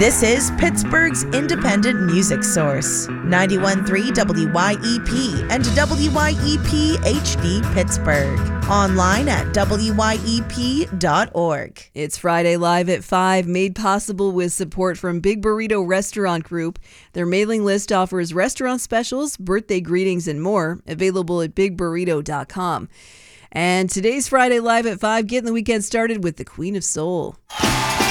This is Pittsburgh's independent music source, 91.3 WYEP and WYEP HD Pittsburgh. Online at WYEP.org. It's Friday Live at 5, made possible with support from Big Burrito Restaurant Group. Their mailing list offers restaurant specials, birthday greetings, and more, available at bigburrito.com. And today's Friday Live at 5, getting the weekend started with the Queen of Soul.